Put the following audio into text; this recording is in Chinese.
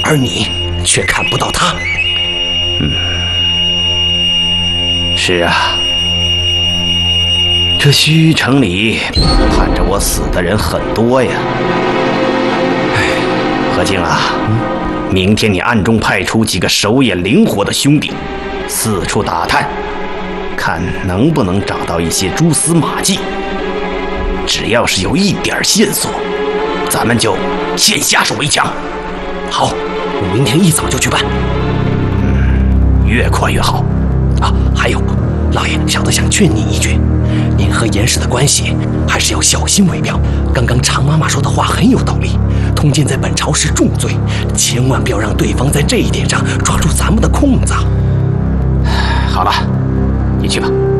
而你却看不到他。 是啊，这虚城里盼着我死的人很多呀。何静啊，明天你暗中派出几个手眼灵活的兄弟，四处打探，看能不能找到一些蛛丝马迹。只要是有一点线索，咱们就先下手为强。 好，我明天一早就去办。 越快越好。 啊，还有，老爷，小的想劝你一句，您和严氏的关系还是要小心为妙。刚刚常妈妈说的话很有道理，通奸在本朝是重罪，千万不要让对方在这一点上抓住咱们的空子。 好了，你去吧。